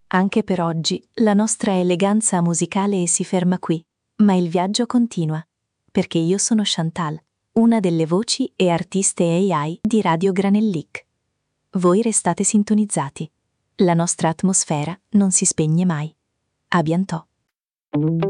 Anche per oggi la nostra eleganza musicale si ferma qui, ma il viaggio continua, perché io sono Chantal, una delle voci e artiste AI di Radio Granellic. Voi restate sintonizzati. La nostra atmosfera non si spegne mai. A bientôt.